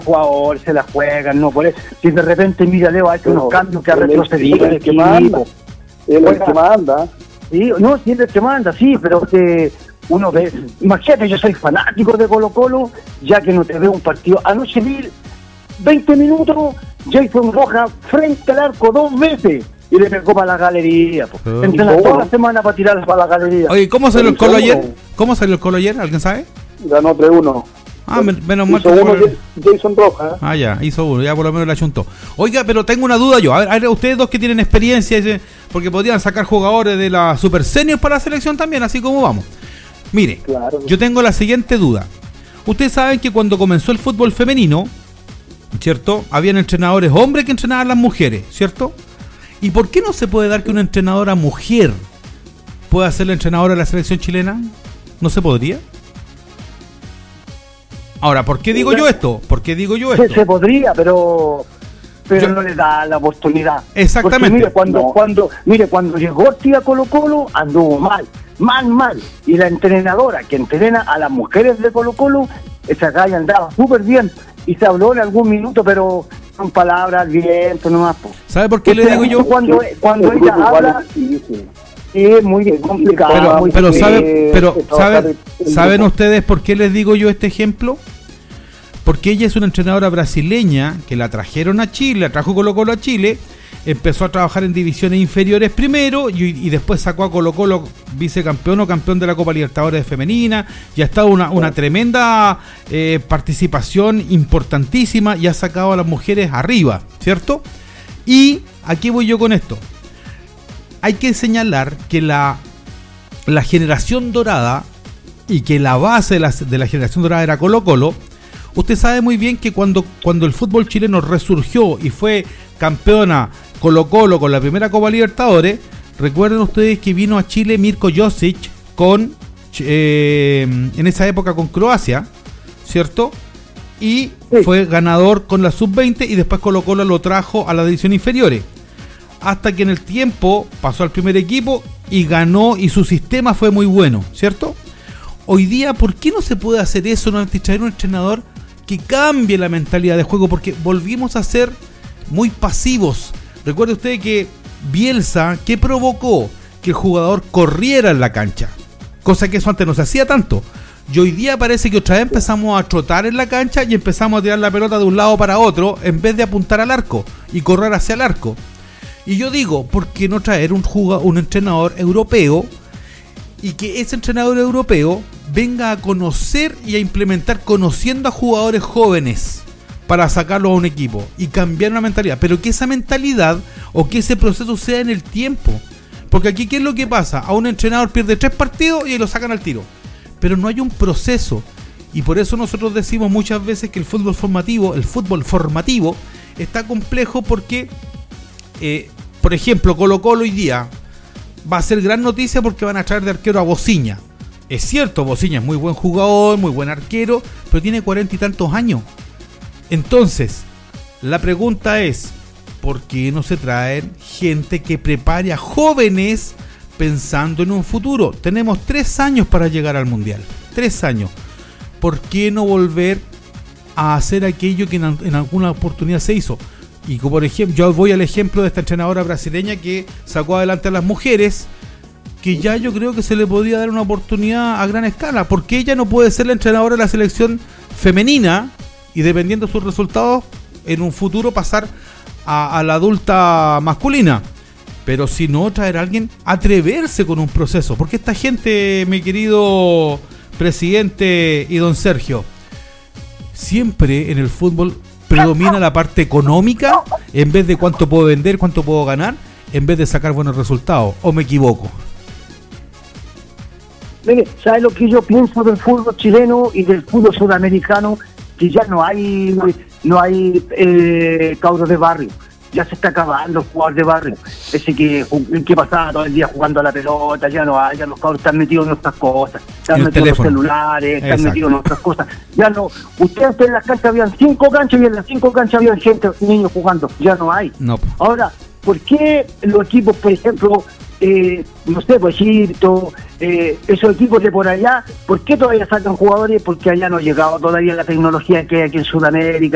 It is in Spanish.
jugadores se la juegan, no por eso. Si de repente mira Leo ha hecho unos cambios que ha retrocedido el equipo. Él es el que manda. Sí, no, sí es el que manda, sí, pero uno ve, imagínate, yo soy fanático de Colo-Colo, ya que no te veo un partido. Anoche vi 20 minutos, Jason Rojas frente al arco 2 veces y le pegó para la galería. Entrena toda la semana para tirarlas para la galería. Oye, ¿cómo salió el Colo ayer? ¿Cómo salió el Colo ayer? ¿Alguien sabe? Ganó 3-1. Menos mal. Hizo uno Jason Rojas. Ya, hizo uno, ya por lo menos le achuntó. Oiga, pero tengo una duda yo. A ver, ustedes dos que tienen experiencia, porque podrían sacar jugadores de la Super Senior para la selección también, así como vamos. Mire, claro. Yo tengo la siguiente duda. Ustedes saben que cuando comenzó el fútbol femenino, ¿cierto? Habían entrenadores hombres que entrenaban a las mujeres, ¿cierto? ¿Y por qué no se puede dar que una entrenadora mujer pueda ser la entrenadora de la selección chilena? ¿No se podría? Ahora, ¿por qué digo yo esto? Se podría, pero no le da la oportunidad. Exactamente. Porque mire, cuando llegó Tía Colo-Colo, anduvo mal. Y la entrenadora que entrena a las mujeres de Colo-Colo, esa galla andaba súper bien. Y se habló en algún minuto, pero con palabras al viento nomás. ¿Sabe por qué le digo yo? Cuando ella habla... es muy complicado. ¿Saben ustedes por qué les digo yo este ejemplo? Porque ella es una entrenadora brasileña que la trajeron a Chile, la trajo Colo-Colo a Chile, empezó a trabajar en divisiones inferiores primero y después sacó a Colo-Colo vicecampeón o campeón de la Copa Libertadores femenina, y ha estado una tremenda participación importantísima y ha sacado a las mujeres arriba, ¿cierto? Y aquí voy yo con esto. Hay que señalar que la generación dorada y que la base de la generación dorada era Colo-Colo. Usted sabe muy bien que cuando el fútbol chileno resurgió y fue campeona Colo-Colo con la primera Copa Libertadores, recuerden ustedes que vino a Chile Mirko Josic en esa época con Croacia, ¿cierto? Y fue ganador con la Sub-20 y después Colo-Colo lo trajo a las divisiones inferiores. Hasta que en el tiempo pasó al primer equipo y ganó, y su sistema fue muy bueno, ¿cierto? Hoy día, ¿por qué no se puede hacer eso? No traer un entrenador que cambie la mentalidad de juego, porque volvimos a ser muy pasivos. Recuerde usted que Bielsa, ¿qué provocó? Que el jugador corriera en la cancha, cosa que eso antes no se hacía tanto. Y hoy día parece que otra vez empezamos a trotar en la cancha y empezamos a tirar la pelota de un lado para otro en vez de apuntar al arco y correr hacia el arco. Y yo digo, ¿por qué no traer un entrenador europeo y que ese entrenador europeo venga a conocer y a implementar conociendo a jugadores jóvenes para sacarlos a un equipo y cambiar una mentalidad? Pero que esa mentalidad o que ese proceso sea en el tiempo. Porque aquí, ¿qué es lo que pasa? A un entrenador pierde 3 partidos y lo sacan al tiro. Pero no hay un proceso. Y por eso nosotros decimos muchas veces que el fútbol formativo está complejo porque... por ejemplo, Colo-Colo hoy día va a ser gran noticia porque van a traer de arquero a Bociña. Es cierto, Bociña es muy buen jugador, muy buen arquero, pero tiene 40 y tantos años. Entonces, la pregunta es, ¿por qué no se traen gente que prepare a jóvenes pensando en un futuro? Tenemos 3 años para llegar al Mundial. 3 años. ¿Por qué no volver a hacer aquello que en alguna oportunidad se hizo? Y como por ejemplo, yo voy al ejemplo de esta entrenadora brasileña que sacó adelante a las mujeres, que ya yo creo que se le podía dar una oportunidad a gran escala. Porque ella no puede ser la entrenadora de la selección femenina y, dependiendo de sus resultados, en un futuro pasar a la adulta masculina. Pero si no, traer a alguien, atreverse con un proceso. Porque esta gente, mi querido presidente y don Sergio, siempre en el fútbol predomina la parte económica en vez de cuánto puedo vender, cuánto puedo ganar, en vez de sacar buenos resultados. ¿O me equivoco? Mire, ¿sabes lo que yo pienso del fútbol chileno y del fútbol sudamericano? Que ya no hay cabros de barrio. Ya se está acabando el jugador de barrio. Ese que pasaba todo el día jugando a la pelota, ya no hay, ya los cabros están metidos en otras cosas, están metidos en los celulares, están metidos en otras cosas. Ya no, ustedes en las canchas habían 5 canchas y en las 5 canchas habían niños jugando, ya no hay. No. Ahora, ¿por qué los equipos, por ejemplo, no sé, pues Egipto, esos equipos de por allá, ¿por qué todavía sacan jugadores? Porque allá no ha llegado todavía la tecnología que hay aquí en Sudamérica.